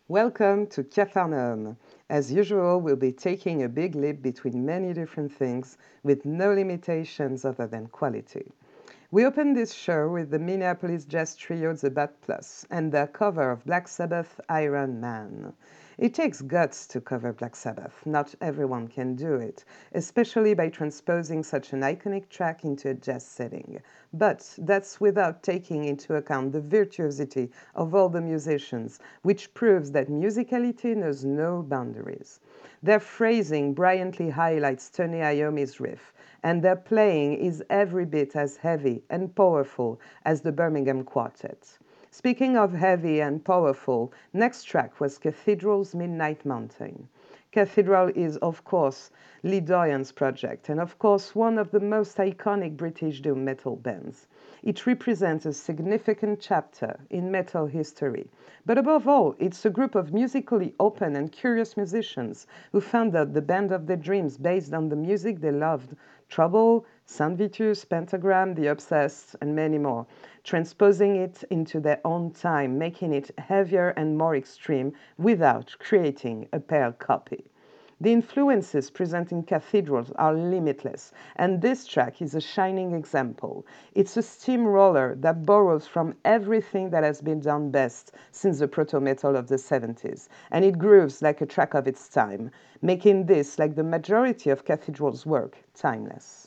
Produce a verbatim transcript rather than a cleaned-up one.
Welcome to Capharnaum. As usual, we'll be taking a big leap between many different things with no limitations other than quality. We open this show with the Minneapolis jazz trio The Bat Plus and their cover of Black Sabbath Iron Man. It takes guts to cover Black Sabbath. Not everyone can do it, especially by transposing such an iconic track into a jazz setting. But that's without taking into account the virtuosity of all the musicians, which proves that musicality knows no boundaries. Their phrasing brilliantly highlights Tony Iommi's riff, and their playing is every bit as heavy and powerful as the Birmingham Quartet. Speaking of heavy and powerful, next track was Cathedral's Midnight Mountain. Cathedral is, of course, Lee Doyen's project, and of course, one of the most iconic British doom metal bands. It represents a significant chapter in metal history. But above all, it's a group of musically open and curious musicians who founded the band of their dreams based on the music they loved: Trouble, Saint Vitus, Pentagram, The Obsessed, and many more, transposing it into their own time, making it heavier and more extreme without creating a pale copy. The influences present in Cathedrals are limitless, and this track is a shining example. It's a steamroller that borrows from everything that has been done best since the proto metal of the seventies, and it grooves like a track of its time, making this, like the majority of Cathedral's work, timeless.